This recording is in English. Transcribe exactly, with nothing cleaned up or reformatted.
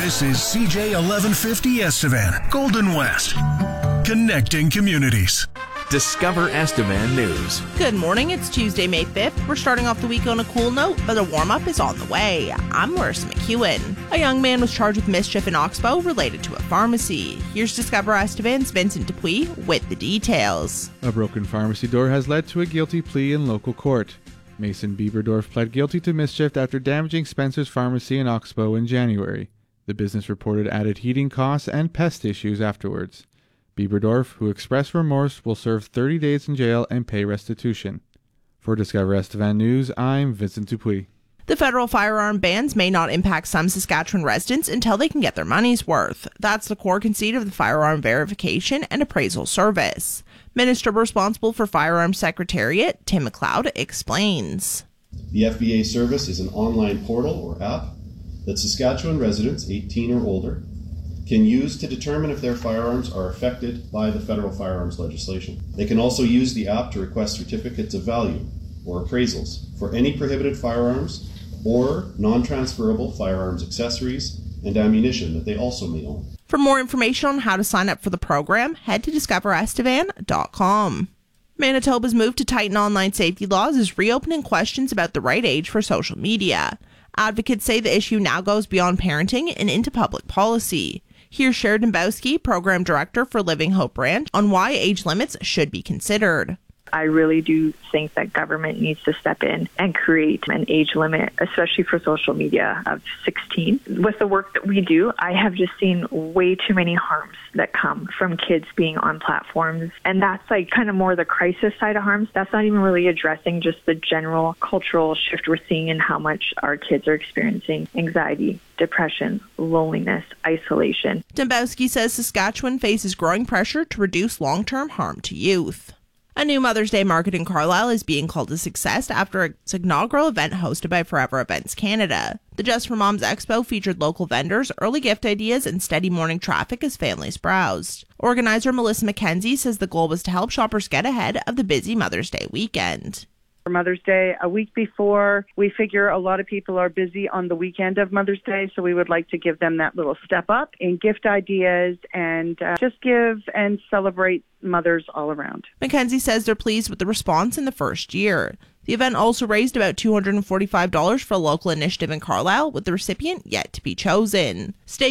This is C J eleven fifty Estevan, Golden West, connecting communities. Discover Estevan News. Good morning. It's Tuesday, May fifth. We're starting off the week on a cool note, but a warm-up is on the way. I'm Larissa McEwen. A young man was charged with mischief in Oxbow related to a pharmacy. Here's Discover Estevan's Vincent Dupuis with the details. A broken pharmacy door has led to a guilty plea in local court. Mason Bieberdorf pled guilty to mischief after damaging Spencer's Pharmacy in Oxbow in January. The business reported added heating costs and pest issues afterwards. Bieberdorf, who expressed remorse, will serve thirty days in jail and pay restitution. For Discover Estevan News, I'm Vincent Dupuis. The federal firearm bans may not impact some Saskatchewan residents until they can get their money's worth. That's the core conceit of the Firearm Verification and Appraisal Service. Minister responsible for Firearms Secretariat, Tim McLeod, explains. The F B A service is an online portal or app that Saskatchewan residents eighteen or older can use to determine if their firearms are affected by the federal firearms legislation. They can also use the app to request certificates of value or appraisals for any prohibited firearms or non-transferable firearms accessories and ammunition that they also may own. For more information on how to sign up for the program, head to discover estevan dot com. Manitoba's move to tighten online safety laws is reopening questions about the right age for social media. Advocates say the issue now goes beyond parenting and into public policy. Here's Sheridan Bowski, Program Director for Living Hope Brand, on why age limits should be considered. I really do think that government needs to step in and create an age limit, especially for social media, of sixteen. With the work that we do, I have just seen way too many harms that come from kids being on platforms. And that's like kind of more the crisis side of harms. That's not even really addressing just the general cultural shift we're seeing in how much our kids are experiencing anxiety, depression, loneliness, isolation. Dembowski says Saskatchewan faces growing pressure to reduce long-term harm to youth. A new Mother's Day market in Carlisle is being called a success after its inaugural event hosted by Forever Events Canada. The Just for Moms Expo featured local vendors, early gift ideas, and steady morning traffic as families browsed. Organizer Melissa McKenzie says the goal was to help shoppers get ahead of the busy Mother's Day weekend. For Mother's Day, a week before, we figure a lot of people are busy on the weekend of Mother's Day, so we would like to give them that little step up in gift ideas and uh, just give and celebrate mothers all around. McKenzie says they're pleased with the response in the first year. The event also raised about two hundred forty-five dollars for a local initiative in Carlisle, with the recipient yet to be chosen. Stay